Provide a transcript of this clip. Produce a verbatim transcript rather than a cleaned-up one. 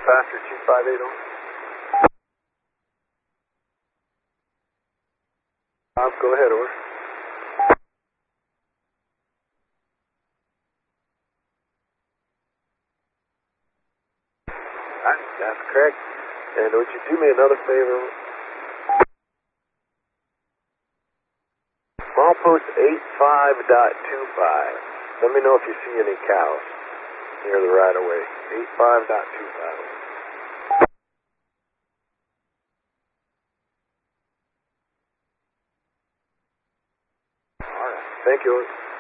Dispatcher two five eight oh. Um, go ahead, over. Alright, that's correct. And would you do me another favor? Small post eight five dot two five. Let me know if you see any cows near the right of way. eight five dot two five. Alright, thank you.